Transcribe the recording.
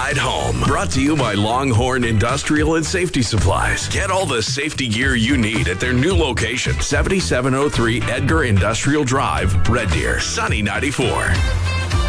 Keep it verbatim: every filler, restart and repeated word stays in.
ride home. Brought to you by Longhorn Industrial and Safety Supplies. Get all the safety gear you need at their new location, seventy-seven oh three Edgar Industrial Drive, Red Deer, Sunny ninety-four.